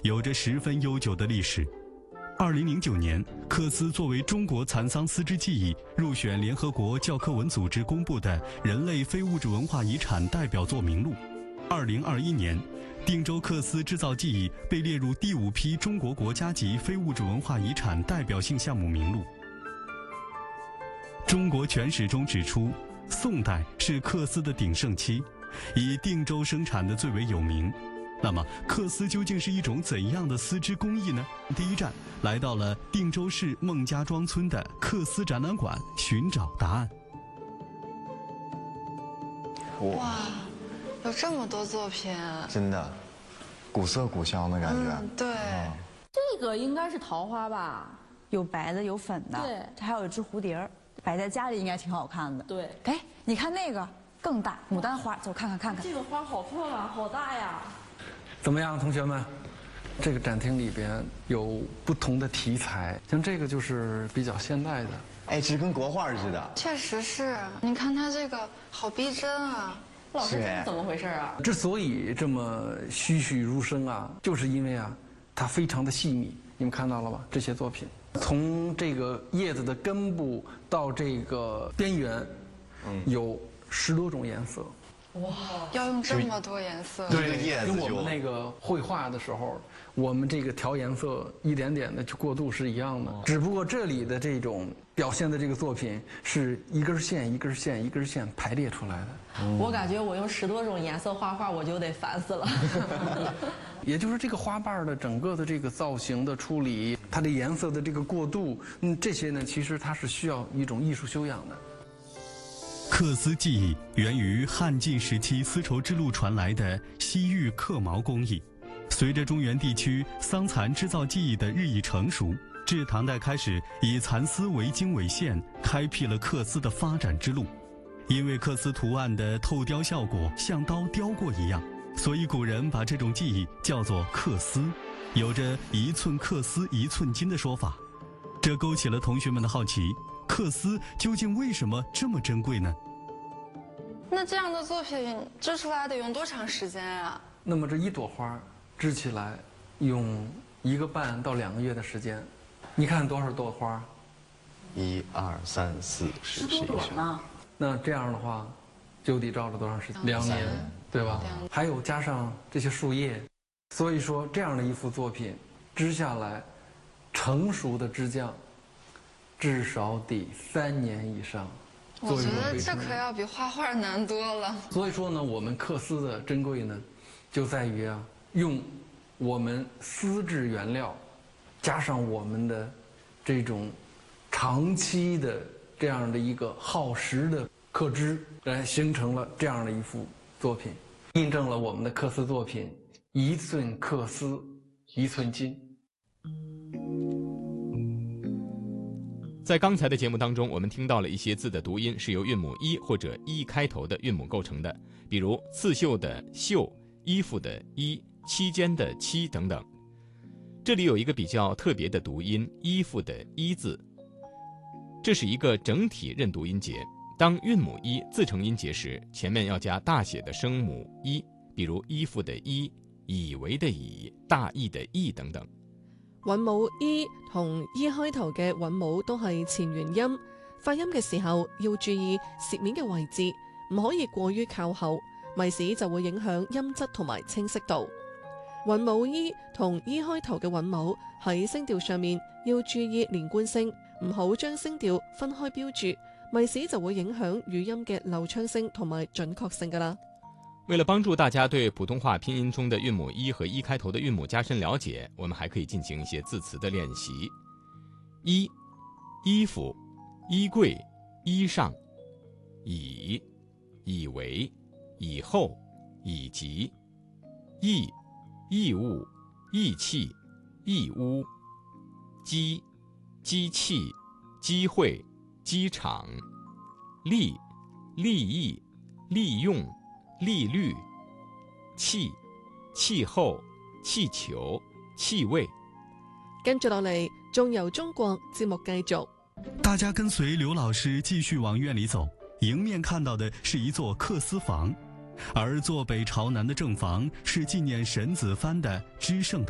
有着十分悠久的历史。2009年，克斯作为中国蚕桑丝织技艺入选联合国教科文组织公布的人类非物质文化遗产代表作名录。2021年，定州克丝织造技艺被列入第5批中国国家级非物质文化遗产代表性项目名录。中国全史中指出，宋代是克丝的鼎盛期，以定州生产的最为有名。那么，克丝究竟是一种怎样的丝织工艺呢？第一站来到了定州市孟家庄村的克丝展览馆，寻找答案。 哇，有这么多作品啊！ 真的，古色古香的感觉。 对。 这个应该是桃花吧？ 有白的，有粉的， 对， 这还有一只蝴蝶儿，摆在家里应该挺好看的。 对， 哎，你看那个更大，牡丹花，走看看。 这个花好漂亮，好大呀！ 怎么样，同学们？这个展厅里边有不同的题材，像这个就是比较现代的。 哎，这跟国画似的。 确实是，你看它这个好逼真啊！ 老师，这是怎么回事啊？ 之所以这么栩栩如生啊，就是因为啊，它非常的细密。你们看到了吧？这些作品，从这个叶子的根部到这个边缘，有10多种颜色。 哇，要用这么多颜色？ 对，跟我们那个绘画的时候，我们这个调颜色一点点的去过渡是一样的，只不过这里的这种表现的这个作品是一根线一根线一根线排列出来的。 我感觉我用10多种颜色画画，我就得烦死了。 也就是这个花瓣的整个的这个造型的处理，它的颜色的这个过渡，这些呢，其实它是需要一种艺术修养的。 克丝技艺源于汉晋时期丝绸之路传来的西域克毛工艺，随着中原地区桑蚕织造技艺的日益成熟，至唐代开始以蚕丝为经纬线，开辟了克丝的发展之路。因为克丝图案的透雕效果像刀雕过一样，所以古人把这种技艺叫做克丝，有着1寸克丝1寸金的说法。这勾起了同学们的好奇，克丝究竟为什么这么珍贵呢？ 那这样的作品织出来得用多长时间啊？ 那么这一朵花织起来用1个半到2个月的时间。你看多少朵花 ？1、2、3、4、10、11、12。 那这样的话，就得照着多长时间？2年，对吧？还有加上这些树叶，所以说这样的一幅作品织下来，成熟的织匠至少得3年以上。 我觉得这可要比画画难多了。 所以说呢，我们克丝的珍贵呢，就在于啊，用我们丝质原料，加上我们的这种长期的这样的一个耗时的刻织，来形成了这样的一幅作品，印证了我们的克丝作品1寸克丝1寸金。 在刚才的节目当中，我们听到了一些字的读音是由韵母一或者一开头的韵母构成的，比如刺绣的绣、衣服的衣、期间的期等等。这里有一个比较特别的读音，衣服的衣字，这是一个整体认读音节。当韵母一自成音节时，前面要加大写的声母一，比如衣服的衣、以为的以、大意的意等等。 韻母 e 同 e 開頭嘅韻母都係前元音，發音嘅時候要注意舌面嘅位置，唔可以過於靠後，咪使就會影響音質同埋清晰度。韻母 e 同 e 開頭嘅韻母喺聲調上面要注意連貫性，唔好將聲調分開標注，咪使就會影響語音嘅流暢性同埋準確性㗎啦。 为了幫助大家对普通话拼音中的韵母一和一开头的韵母加深了解，我们还可以进行一些字词的练习。一、衣服、衣柜、衣裳；以、以为、以后、以及；义、义务、义气、义乌；机、机器、机会、机场；利、利益、利用、利率；气、氣候、氣球、氣味。 跟住落嚟，仲由中國節目繼續。 大家跟随刘老师继续往院里走，迎面看到的是一座克丝房，而坐北朝南的正房是纪念沈子藩的知圣堂。